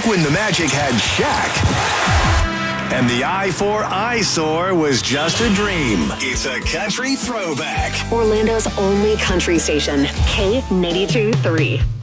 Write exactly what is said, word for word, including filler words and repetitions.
when the Magic had Shaq. And the I four eyesore was just a dream. It's a country throwback. Orlando's only country station, K ninety-two point three.